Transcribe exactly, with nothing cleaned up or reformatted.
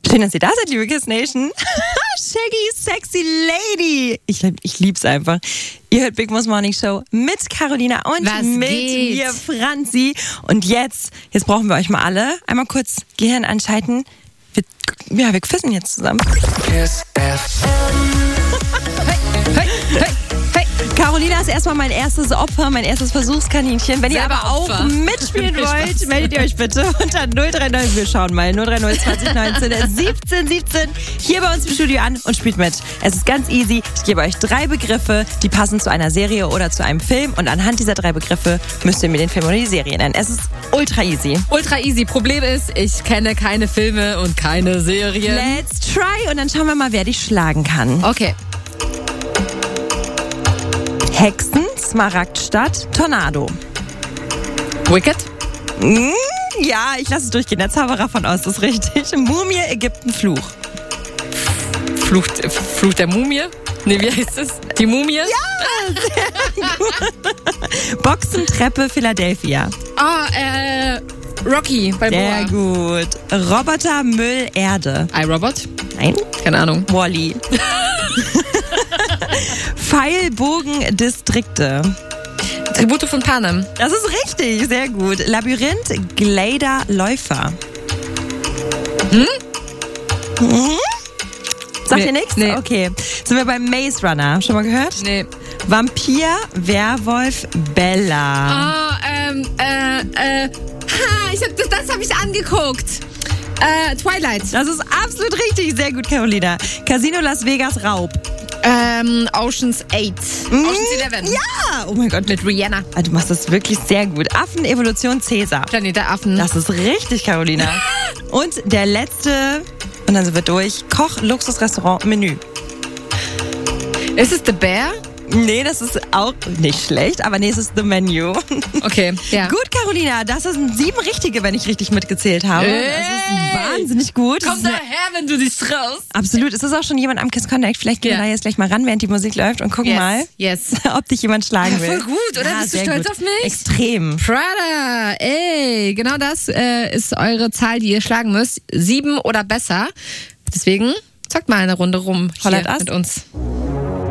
Schön, dass ihr da seid, liebe Kiss Nation. Shaggy, sexy lady. Ich, ich lieb's einfach. Ihr hört Big Boss Morning Show mit Carolina und Was mit geht? mir, Franzi. Und jetzt, jetzt brauchen wir euch mal alle. Einmal kurz Gehirn anschalten. Wir, ja, wir quissen jetzt zusammen. Kiss F M. Hey, hey, hey, hey. Carolina ist erstmal mein erstes Opfer, mein erstes Versuchskaninchen. Wenn ihr Selber aber auch Opfer. mitspielen wollt, meldet ihr euch bitte unter null drei neun. Wir schauen mal. null drei null zwanzig neunzehn siebzehn siebzehn hier bei uns im Studio an und spielt mit. Es ist ganz easy. Ich gebe euch drei Begriffe, die passen zu einer Serie oder zu einem Film. Und anhand dieser drei Begriffe müsst ihr mir den Film oder die Serie nennen. Es ist ultra easy. Ultra easy. Problem ist, ich kenne keine Filme und keine Serien. Let's try und dann schauen wir mal, wer dich schlagen kann. Okay. Hexen, Smaragdstadt, Tornado. Wicked? Mm, ja, ich lasse es durchgehen. Der Zauberer von Oz ist richtig. Mumie, Ägypten, Fluch. Fluch, Fluch der Mumie? Nee, wie heißt es? Die Mumie? Ja, sehr gut. Boxen, Treppe, Philadelphia. Ah, äh, Rocky bei Sehr Boa. gut. Roboter, Müll, Erde. iRobot? Nein. Keine Ahnung. Wall-E. Pfeil, Bogen, Distrikte. Tribute von Panem. Das ist richtig, sehr gut. Labyrinth, Glader, Läufer. Hm? Hm? Sagt Nee, ihr nichts? nee. Okay. Sind wir beim Maze Runner? Schon mal gehört? Nee. Vampir, Werwolf, Bella. Ah, ähm, äh, äh, ha, ich hab, das, das habe ich angeguckt. Äh, Twilight. Das ist absolut richtig. Sehr gut, Carolina. Casino Las Vegas, Raub. Ähm, Ocean's eight. Ocean's eleven. Ja! Oh mein Gott. Mit Rihanna. Ah, du machst das wirklich sehr gut. Affen, Evolution, Cäsar. Planet der Affen. Das ist richtig, Carolina. Und der letzte, und dann sind wir durch, Koch, Luxusrestaurant, Menü. Ist es The Bear? Nee, das ist auch nicht schlecht, aber nee, es ist The Menu. Okay, ja. Gut, Carolina, das sind sieben richtige, wenn ich richtig mitgezählt habe. Ey. Das ist wahnsinnig gut. Das Komm ist eine- daher, wenn du dich traust. Absolut. Es ist auch schon jemand am Kiss Connect. Vielleicht gehen Ja. wir da jetzt gleich mal ran, während die Musik läuft und gucken Yes, mal, yes. ob dich jemand schlagen Ja, will. voll gut, oder? Bist du sehr stolz gut. auf mich? Extrem. Prada, ey, genau das äh, ist eure Zahl, die ihr schlagen müsst. Sieben oder besser. Deswegen zockt mal eine Runde rum hier Hollert Ass. mit uns.